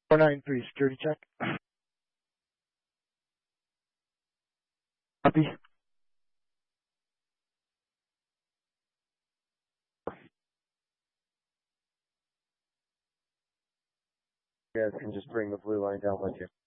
493 security check. Copy. You guys can just bring the blue line down with you.